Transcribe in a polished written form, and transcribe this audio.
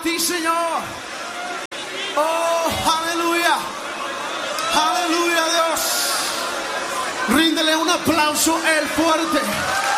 a ti, Señor. Oh, aleluya. Aleluya, Dios. Ríndele un aplauso a Él fuerte.